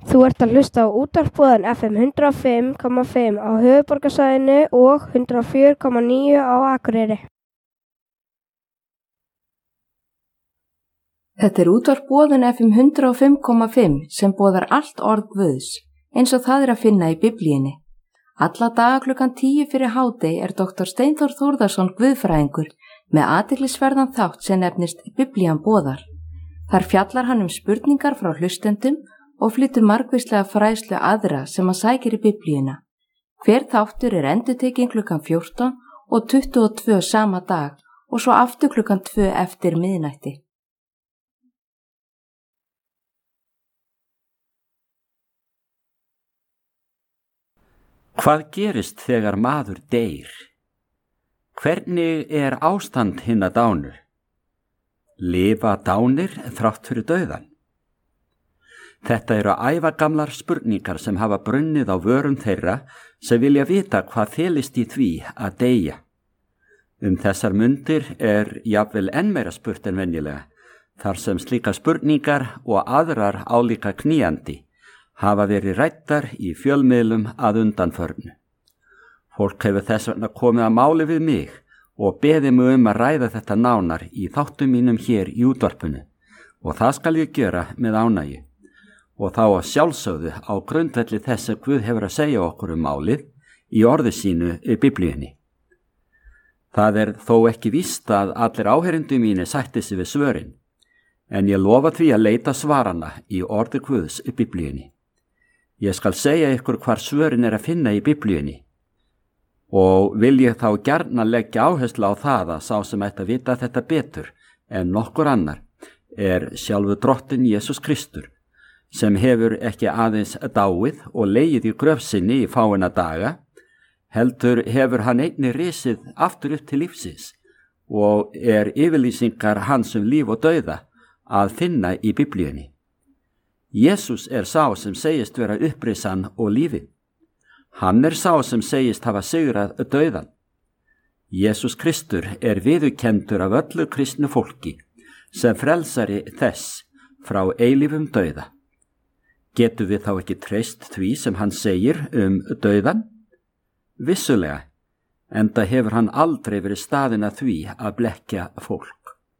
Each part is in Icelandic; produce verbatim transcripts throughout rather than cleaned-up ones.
Þú ert að hlusta á útvarpsboðan F M hundrað og fimm komma fimm á höfuðborgarsvæðinu og hundrað og fjögur komma níu á Akureyri. Þetta er útvarpsboðan F M hundrað og fimm komma fimm sem boðar allt orð Guðs, eins og það er að finna í Biblíunni. Alla daga klukkan tíu fyrir hádegi er doktor Steinþór Þórðarson guðfræðingur með athyglisverðan þátt sem nefnist Biblían boðar. Þar fjallar hann um spurningar frá hlustendum og flytur margvíslega fræðslu aðra sem hann sækir í Biblíuna. Hver þáttur er endurtekinn klukkan fjórtán og tuttugu og tvö sama dag og svo aftur klukkan tvö eftir miðnætti. Hvað gerist þegar maður deyr? Hvernig er ástand hinna dánur? Lifa dánir þrátt fyrir dauðan? Þetta eru ævagamlar spurningar sem hafa brunnið á vörum þeirra sem vilja vita hvað felist í því að deyja. Um þessar mundir er jafnvel enn meira spurt en venjulega, þar sem slíka spurningar og aðrar álíka knýjandi hafa verið ræddar í fjölmiðlum að undanförnu. Fólk hefur þess vegna komið að máli við mig og beðið mig um að ræða þetta nánar í þáttum mínum hér í útvarpinu og það skal ég gera með ánægju. Og þá að sjálfsögðu á grundvelli þess að Guð hefur að segja okkur um málið í orði sínu í Biblíunni. Það er þó ekki víst að allir áheyrendur mínir sætti sig við svörin, en ég lofa því að leita svarana í orði Guðs í Biblíunni. Ég skal segja ykkur hvar svörin er að finna í Biblíunni og vil ég þá gjarna leggja áherslu á það að sá sem ætti að vita þetta betur en nokkur annar er sjálfur drottinn Jesús Kristur, sem hefur ekki aðeins dáið og legið í gröf sinni í fáeina daga, heldur hefur hann einnig risið aftur upp til lífsins og er yfirlýsingar hans um líf og dauða að finna í Biblíunni. Jesús er sá sem segist vera upprisan og lífið. Hann er sá sem segist hafa sigrað dauðan. Jesús Kristur er viðurkenndur af öllu kristnu fólki sem frelsari þess frá eilífum dauða. Getum við þá ekki treyst því sem hann segir um dauðan? Vissulega, enda hefur hann aldrei verið staðinn að því að blekkja fólk.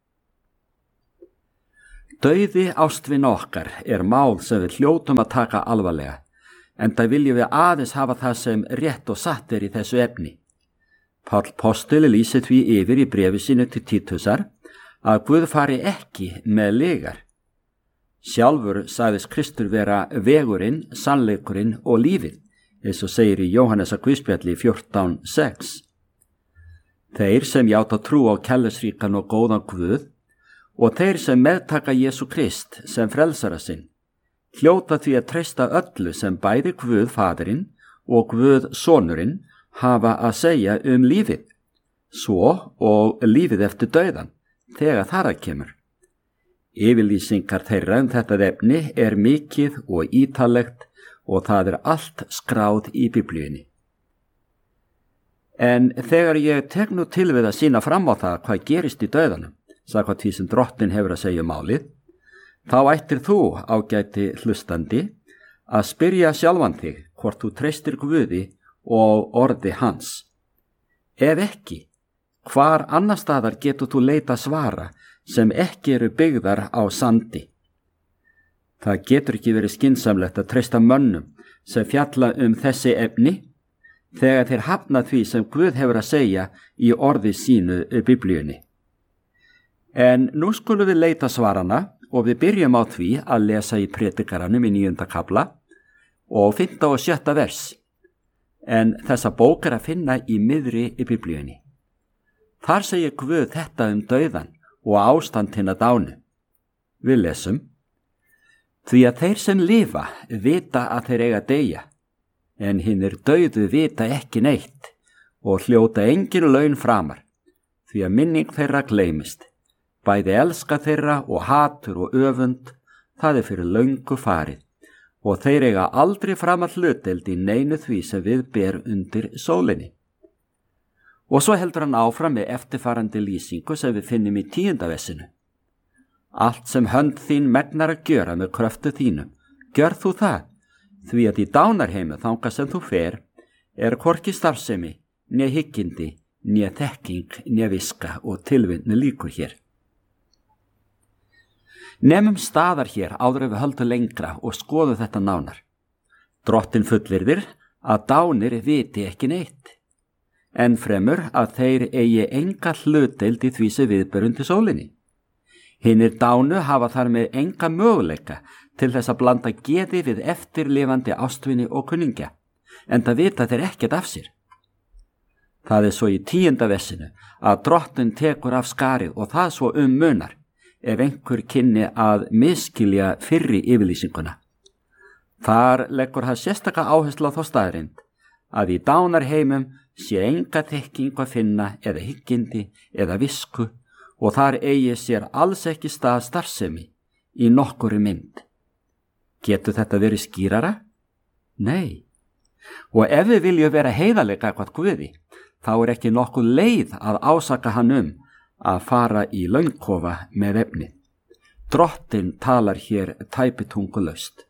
Dauði ástvin okkar er mál sem við hljótum að taka alvarlega, enda viljum við aðeins hafa það sem rétt og satt er í þessu efni. Páll postuli lýsir því yfir í bréfi sínu til Títusar að Guð fari ekki með lygar. Sjálfur sagðist Kristur vera vegurinn, sannleikurinn og lífið, eins og segir í Jóhannesar guðspjalli fjórtán sex. Þeir sem játa trú á kærleiksríkan og góðan Guð og þeir sem meðtaka Jesú Krist sem frelsara sinn, hljóta því að treysta öllu sem bæði Guð Fadirinn og Guð Sonurinn hafa að segja um lífið, svo og lífið eftir dauðan, þegar þar að kemur. Yfirlýsingar þeirra um þetta efni er mikið og ítarlegt og það er allt skráð í Biblíunni. En þegar ég tek nú til við að sýna fram á það hvað gerist í dauðanum, samkvæmt því sem drottinn hefur að segja málið, þá ættir þú, ágæti hlustandi, að spyrja sjálfan þig hvort þú treystir Guði og orði hans. Ef ekki, hvar annar staðar getur þú leita svara sem ekki eru byggðar á sandi? Það getur ekki verið skynsamlegt að treysta mönnum sem fjalla um þessi efni þegar þeir hafna því sem Guð hefur að segja í orði sínu Biblíunni. En nú skulum við leita svarana og við byrjum á því að lesa í Predikaranum í níunda kafla og fimmta og sjötta vers. En þessa bók er að finna í miðri í Biblíunni. Þar segir Guð þetta um dauðan og ástand hinna dánu. Við lesum: Því að þeir sem lifa vita að þeir eiga deyja, en hinir dauðu vita ekki neitt og hljóta engin laun framar, því að minning þeirra gleymist. Bæði elska þeirra og hatur og öfund, það er fyrir löngu farið, og þeir eiga aldrei framar hlutdeild í neinu því sem við ber undir sólinni. Og svo heldur hann áfram með eftirfarandi lýsingu sem við finnum í tíunda versinu. Allt sem hönd þín megnar að gjöra með kröftu þínum, gjör þú það, því að í dánarheimu þangað sem þú fer er hvorki starfsemi, né hyggindi, né þekking, né viska og tilvinni líkur hér. Nemum staðar hér áður ef við höldum lengra og skoðum þetta nánar. Drottinn fullyrðir að dánir viti ekki neitt, en fremur að þeir eigi enga hlutdeild í því sem viðberundi sólinni. Hinnir dánu hafa þar með enga möguleika til þess að blanda geði við eftirlifandi ástvinni og kunningja, en það vita þeir ekkert af sér. Það er svo í tíunda vessinu að Drottinn tekur af skarið og það svo um munar, ef einhver kynni að miskilja fyrri yfirlýsinguna. Þar leggur það sérstaka áherslu á þá staðrind að í dánarheimum sé enga þekking að finna eða hyggindi eða visku og þar eigi sér alls ekki stað starfsemi í nokkuri mynd. Getur þetta verið skýrara? Nei. Og ef við viljum vera heiðarlega gagnvart Guði, þá er ekki nokkuð leið að ásaka hann um að fara í launkofa með efnið. Drottinn talar hér tæpitungulaust.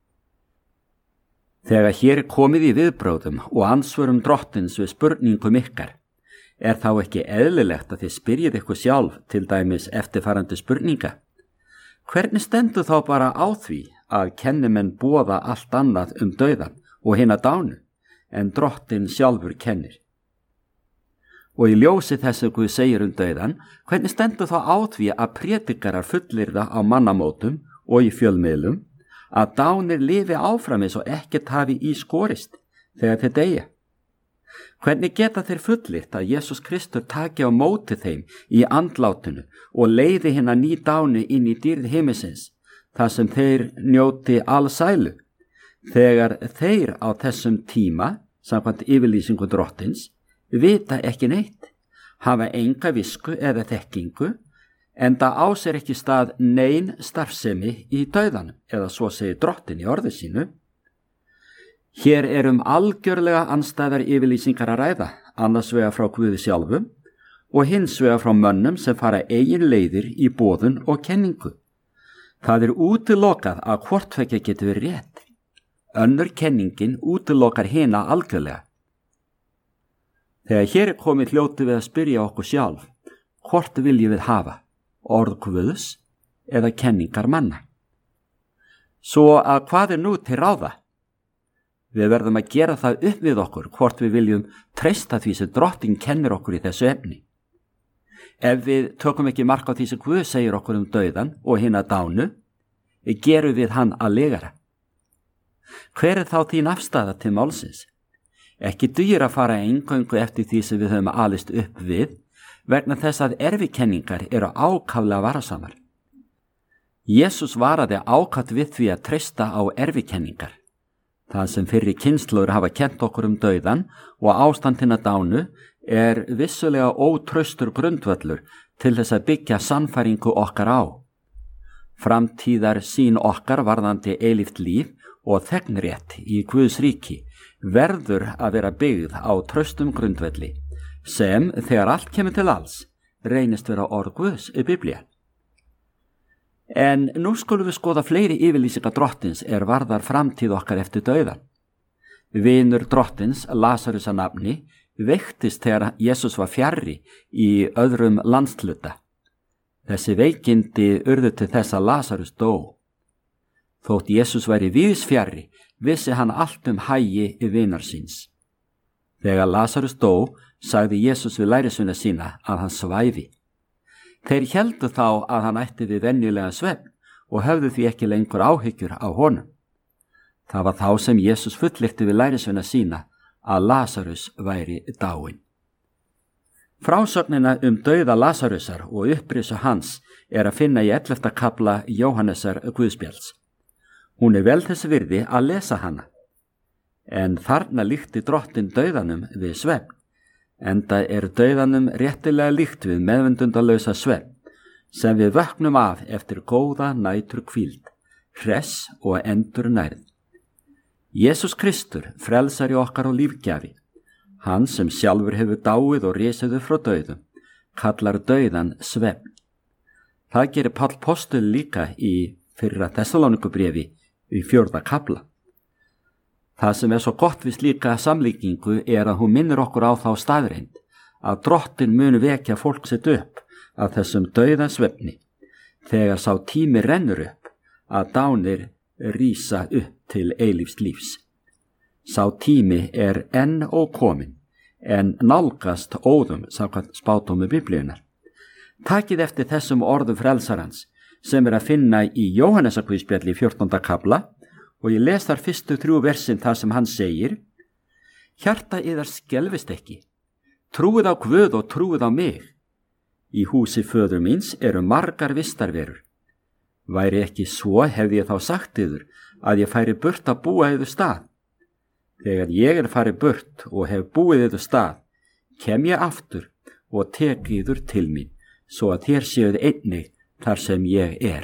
Þegar hér er komið í viðbrögðum og ansvörum Drottins við spurningum ykkar, er þá ekki eðlilegt að þið spyrjið ykkur sjálf til dæmis eftirfarandi spurninga. Hvernig stendur þá bara á því að kennimenn boða allt annað um dauðan og hina dánu, en Drottinn sjálfur kennir? Og í ljósi þess að Guð segir um dauðan, hvernig stendur þá á því að prédikarar fullyrða á mannamótum og í fjölmiðlum að dánir lifi áfram eins og ekkert hafi í skorist þegar þeir deyja? Hvernig geta þeir fullyrt að Jesús Kristur taki á móti þeim í andlátinu og leiði hina ný dánu inn í dýrð himinsins, þar sem þeir njóti allsælu, þegar þeir á þessum tíma, samkvæmt yfirlýsingu Drottins, vita ekki neitt, hafa enga visku eða þekkingu, enda á sér ekki stað nein starfsemi í dauðanum, eða svo segir Drottinn í orði sínu. Hér er um algjörlega andstæðar yfirlýsingar að ræða, annars vegar frá Guði sjálfum og hins vegar frá mönnum sem fara eigin leiðir í boðun og kenningu. Það er útilokað að hvort tvekja getur verið rétt. Önnur kenningin útilokar hina algjörlega. Þegar hér er komið hljóti við að spyrja okkur sjálf, hvort viljum við hafa, orð Guðs eða kenningar manna? Svo að hvað er nú til ráða? Við verðum að gera það upp við okkur hvort við viljum treysta því sem Drottinn kennir okkur í þessu efni. Ef við tökum ekki mark á því sem Guð segir okkur um dauðan og hina dánu, gerum við hann að legara. Hver er þá þín afstaða til málsins? Ekki dugir að fara eingöngu eftir því sem við höfum alist upp við, vegna þess að erfikenningar eru ákaflega varasamar. Jesús varaði ákaft við því að treysta á erfikenningar. Það sem fyrri kynslóður hafa kennt okkur um dauðan og ástandina dánu er vissulega ótraustur grundvöllur til þess að byggja sannfæringu okkar á. Framtíðar sín okkar varðandi eilíft líf og þegnrétt í Guðs ríki verður að vera byggð á traustum grundvelli sem, þegar allt kemur til alls, reynist vera orð Guðs í Biblíu. En nú skulum við skoða fleiri yfirlýsingar Drottins er varðar framtíð okkar eftir dauðan. Vinur Drottins, Lasarus að nafni, veiktist þegar Jesús var fjarri í öðrum landshluta. Þessi veikindi urðu til þess að Lasarus dó. Þótt Jesús væri víðs fjarri, vissi hann allt um hagi í vinar síns. Þegar Lasarus dó, sagði Jesús við lærisveina sína að hann svæfi. Þeir héldu þá að hann ætti við venjulegan svefn og höfðu því ekki lengur áhyggjur á honum. Það var þá sem Jesús fullyrti við lærisveina sína að Lasarus væri dáinn. Frásögnina um dauða Lasarusar og upprisu hans er að finna í ellefta kafla Jóhannesar Guðspjalls. Hún er vel þess virði að lesa hana. En þarna líkti Drottinn dauðanum við svefn, enda er dauðanum réttilega líkt við meðvendundalausa svefn, sem við vöknum af eftir góða nætur hvíld, hress og endur nærð. Jesús Kristur, frelsari okkar og lífgjafi, hann sem sjálfur hefur dáið og risið upp frá dauðum, kallar dauðan svefn. Það gerir Páll postul líka í fyrra Þessaloníkubréfi í fjórða kafla. Það sem er svo gott við slíka samlíkingu er að hún minnir okkur á þá staðreind að drottin muni vekja fólk sitt upp af þessum dauðasvefni þegar sá tími rennur upp að dánir rísa upp til eilífs lífs. Sá tími er enn ókomin en nálgast óðum samkvæmt spádómi Biblíunnar. Takið eftir þessum orðum frelsarans sem er að finna í Jóhannesarguðspjalli fjórtánda kafla og ég les þar fyrstu þrjú versin þar sem hann segir: Hjarta yðar skelfist ekki, trúið á Guð og trúið á mig. Í húsi föður míns eru margar vistarverur. Væri ekki svo hefði ég þá sagt yður að ég færi burt að búa yður stað. Þegar ég er farið burt og hef búið yður stað, kem ég aftur og tek yður til mín, svo að þér séuð einnig þar sem ég er.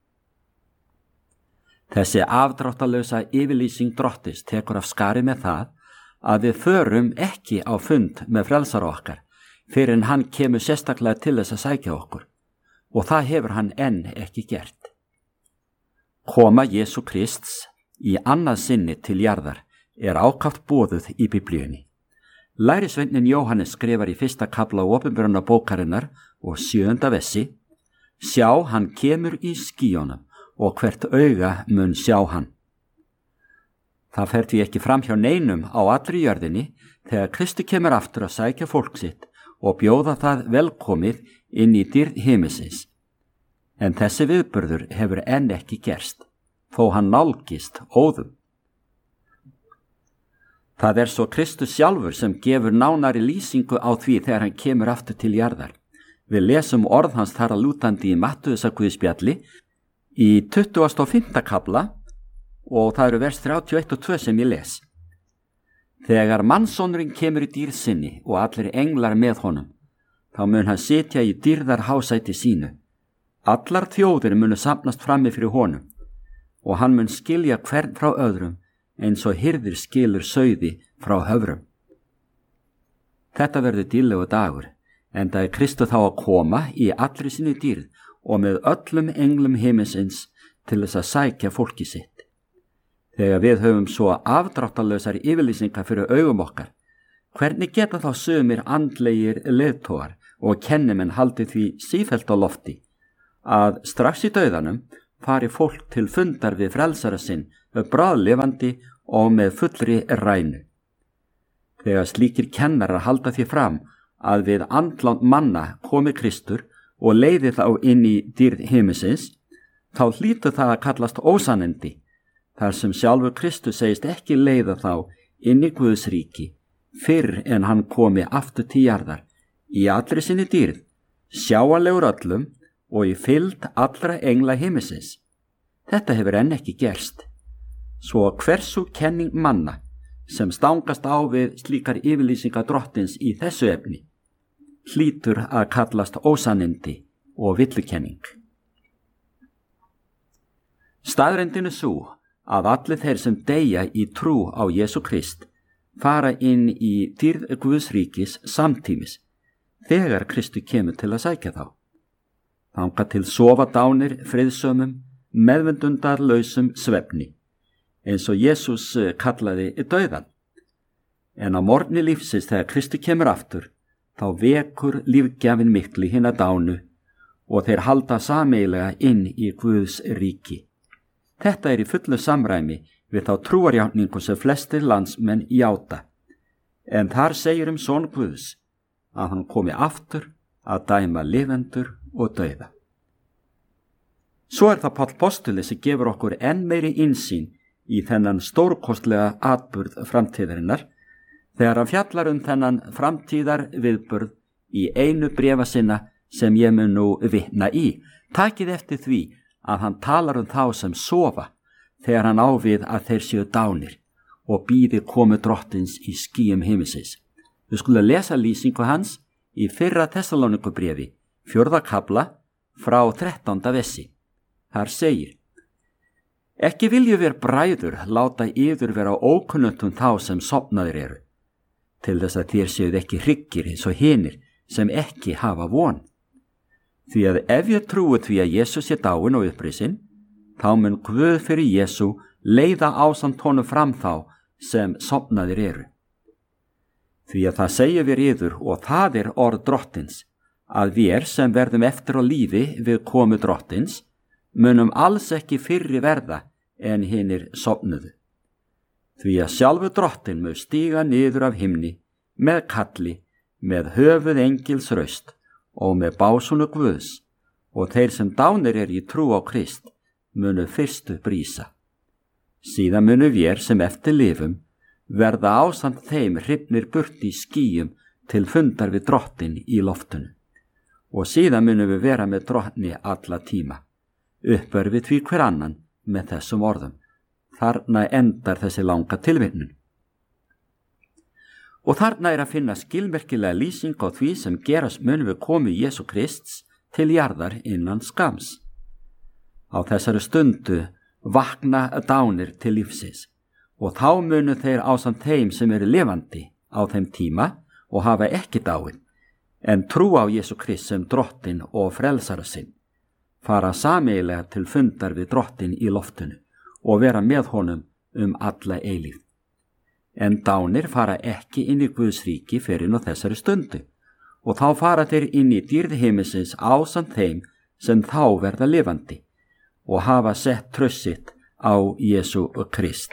Þessi afdráttalausa yfirlýsing drottins tekur af skari með það að við förum ekki á fund með frelsara okkar fyrir en hann kemur sérstaklega til þess að sækja okkur, og það hefur hann enn ekki gert. Koma Jesú Krists í annað sinni til jarðar er ákaft boðuð í Biblíunni. Lærisveinin Jóhannes skrifar í fyrsta kafla opinberana bókarinnar og sjöunda vessi: Sjá, hann kemur í skýjónum og hvert auga mun sjá hann. Það fer því ekki fram hjá neinum á allri jörðinni þegar Kristi kemur aftur að sækja fólk sitt og bjóða það velkomið inn í dýrð himinsins. En þessi viðburður hefur enn ekki gerst, þó hann nálgist óðum. Það er svo Kristus sjálfur sem gefur nánari lýsingu á því þegar hann kemur aftur til jarðar. Við lesum orð hans þar að lútandi í Mattheusarguðspjalli í tuttugasta og fimmta kafla og það eru vers þrjátíu og eitt og tvö sem ég les. Þegar mannssonurinn kemur í dýrð sinni og allir englar með honum, þá mun hann sitja í dýrðar hásæti sínu. Allar þjóðir munu safnast frammi fyrir honum og hann mun skilja hvern frá öðrum eins og hirðir skilur sauði frá höfrum. Þetta verður dýrlegu dagur, enda er Kristur þá að koma í allri sinni dýrð og með öllum englum himinsins til þess að sækja fólki sitt. Þegar við höfum svo afdráttarlausar yfirlýsingar fyrir augum okkar, hvernig geta þá sumir andlegir leiðtogar og kennimenn haldið því sífellt á lofti að strax í dauðanum fari fólk til fundar við frelsara sinn bráðlifandi og með fullri rænu. Þegar slíkir kennarar halda því fram að við andlát manna komi Kristur og leiði þá inn í dýrð himinsins, þá hlýtur það að kallast ósannindi, þar sem sjálfur Kristus segist ekki leiða þá inn í Guðs ríki fyrr en hann komi aftur til jarðar í allri sinni dýrð, sjáanlegur öllum og í fylgd allra engla himinsins. Þetta hefur enn ekki gerst. Svo hversu kenning manna sem stangast á við slíkar yfirlýsingar drottins í þessu efni hlýtur að kallast ósannindi og villukenning. Staðreyndin er sú að allir þeir sem deyja í trú á Jesú Krist fara inn í dýrð Guðs ríkis samtímis þegar Kristu kemur til að sækja þá. Þangað til sofa dánir friðsömum, meðvendundarlausum svefni, eins og Jesús kallaði dauðan. En á morgni lífsins þegar Kristi kemur aftur, þá vekur lífgjafinn mikli hina dánu og þeir halda sameiginlega inn í Guðs ríki. Þetta er í fullu samræmi við þá trúarjátningu sem flestir landsmenn játa. En þar segir um son Guðs að hann komi aftur að dæma lifendur og dauða. Svo er það Páll postuli sem gefur okkur enn meiri innsýn í þennan stórkostlega atburð framtíðarinnar þegar hann fjallar um þennan framtíðar viðburð í einu bréfa sinna sem ég mun nú vitna í. Takið eftir því að hann talar um þá sem sofa þegar hann á við að þeir séu dánir og bíði komu drottins í skýjum himinsins. Við skulum lesa lýsingu hans í fyrra Tessalónikubréfi, fjórða kafla frá þrettánda vessi. Þar segir: Ekki vilju ver bræður láta yður vera ókunnugum þá sem sofnaðir eru, til þess að þér séuð ekki hryggir eins og hinir sem ekki hafa von. Því að ef ég trúi því að Jesús sé dáinn og upprisinn, þá mun Guð fyrir Jesú leiða ásamt honum fram þá sem sofnaðir eru. Því að það segir við yður, og það er orð drottins, að við sem verðum eftir á lífi við komu drottins, munum alls ekki fyrri verða en hinir sofnuðu. Því að sjálfu drottin mun stíga niður af himni, með kalli, með höfuð engils raust og með básunu Guðs, og þeir sem dánir er í trú á Krist munu fyrstu brísa. Síðan munu við sem eftir lifum verða ásamt þeim hrifnir burt í skýjum til fundar við drottin í loftinu. Og síðan munum við vera með drottni alla tíma, uppörfið því hver annan með þessum orðum. Þarna endar þessi langa tilvinnun. Og þarna er að finna skilmerkilega lýsing á því sem gerast mun við komu Jesú Krists til jarðar innan skams. Á þessari stundu vakna dánir til lífsins, og þá munu þeir ásamt þeim sem eru lifandi á þeim tíma og hafa ekki dáið, en trú á Jesú Krist sem drottin og frelsara sinn, fara sameiginlega til fundar við drottin í loftinu og vera með honum um alla eilífð. En dánir fara ekki inn í Guðs ríki fyrir á þessari stundu, og þá fara þeir inn í dýrð himinsins ásamt þeim sem þá verða lifandi og hafa sett tröst sitt á Jesú Krist.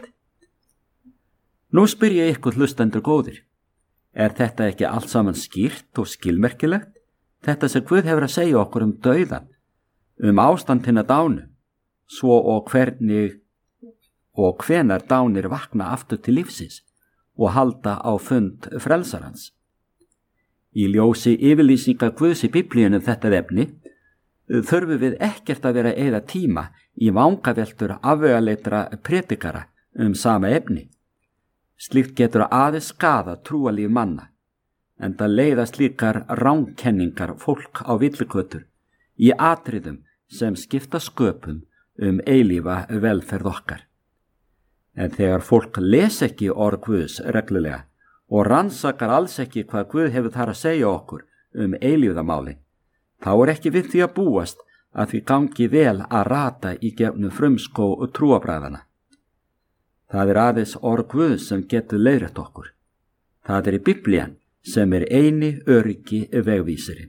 Nú spyr ég ykkur hlustendur góðir, er þetta ekki allt saman skýrt og skilmerkilegt? Þetta sem Guð hefur að segja okkur um dauðan, um ástand hinna dánu, svo og hvernig og hvenar dánir vakna aftur til lífsins og halda á fund frelsarans. Í ljósi yfirlýsinga Guðs í Biblíunum þetta efni þurfum við ekkert að vera að eyða tíma í vangaveltur afvegaleitra predikara um sama efni. Slíkt getur aðeins skaða trúalíf manna, en það leiða slíkar rangkenningar fólk á villigötur í atriðum sem skipta sköpum um eilífa velferð okkar. En þegar fólk les ekki orð Guðs reglulega og rannsakar alls ekki hvað Guð hefur þar að segja okkur um eilífðamálin, þá er ekki við því að búast að því gangi vel að rata í gegnum frumskó og trúabræðana. Það er aðeins orð Guðs sem getur leiðrétt okkur. Það er í Biblían sem er eini öryggi vegvísirinn.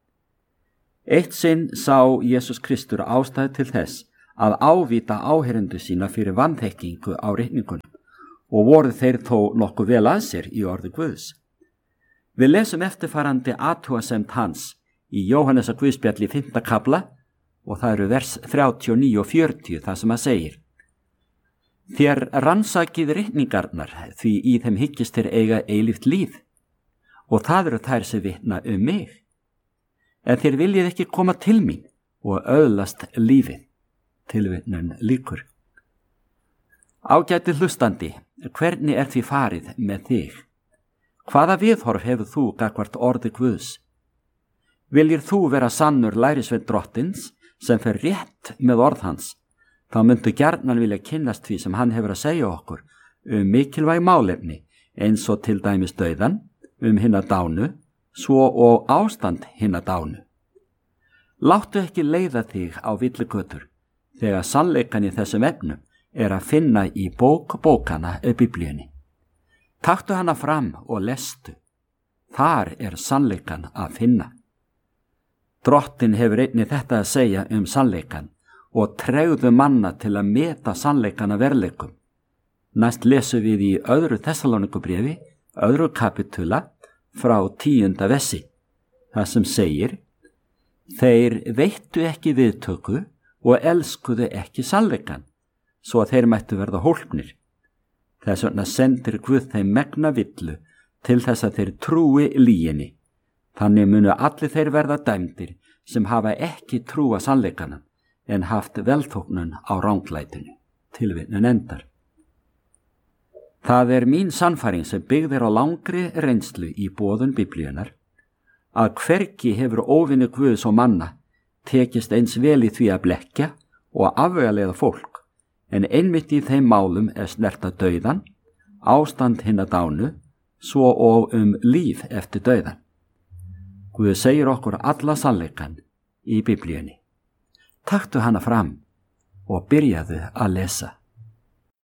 Eitt sinn sá Jesús Kristur ástæðu til þess að ávíta áheyrendur sína fyrir vanþekkingu á ritningunum, og voru þeir þó nokkuð vel að sér í orði Guðs. Við lesum eftirfarandi athugasemd hans í Jóhannesar Guðspjalli fimmta kafla, og það eru vers þrjátíu og níu og fjörutíu það sem að segir: Þér rannsakið ritningarnar, því í þeim hyggist þér eiga eilíft líf, og það eru þær sem vitna um mig. En þér viljið ekki koma til mín og öðlast lífið. Tilvitnun lýkur. Ágæti hlustandi, hvernig er því farið með þig? Hvaða viðhorf hefur þú gagnvart orði Guðs? Viljir þú vera sannur lærisveinn drottins sem fer rétt með orð hans, þá myndu gjarnan vilja kynnast því sem hann hefur að segja okkur um mikilvæg málefni, eins og til dæmis dauðan, um hinna dánu, svo og ástand hinna dánu. Láttu ekki leiða þig á villigötur, þegar sannleikan í þessum efnum er að finna í bók bókana Biblíunni. Taktu hana fram og lestu. Þar er sannleikan að finna. Drottin hefur einnig þetta að segja um sannleikan og tregðu manna til að meta sannleikana verleikum. Næst lesum við í öðru Þessalonikubréfi, öðru kapitula, frá tíunda vessi, það sem segir: Þeir veittu ekki viðtöku og elskuðu ekki sannleikan, svo að þeir mættu verða hólpnir. Þess vegna sendir Guð þeim megna villu til þess að þeir trúi lyginni. Þannig munu allir þeir verða dæmdir sem hafa ekki trúa sannleikana, en haft velþóknun á ranglætinu. Tilvitnun endar. Það er mín sannfæring sem byggð er á langri reynslu í boðun Biblíunar, að hvergi hefur óvinni Guðs og manna tekist eins vel í því að blekkja og afvegaleiða fólk, en einmitt í þeim málum er snerta dauðan, ástand hinna dánu, svo og um líf eftir dauðan. Guð segir okkur alla sannleikan í Biblíunni. Taktu hana fram og byrjaðu að lesa.